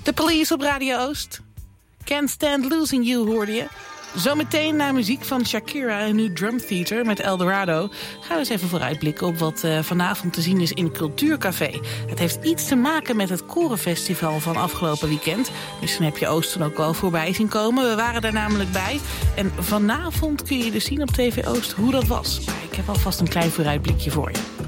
The Police op Radio Oost. Can't Stand Losing You hoorde je. Zometeen naar muziek van Shakira en nu Drum Theater met Eldorado. Gaan we eens even vooruitblikken op wat vanavond te zien is in Cultuurcafé. Het heeft iets te maken met het Korenfestival van afgelopen weekend. Misschien heb je Oosten ook wel voorbij zien komen. We waren daar namelijk bij. En vanavond kun je dus zien op TV Oost hoe dat was. Maar ik heb alvast een klein vooruitblikje voor je.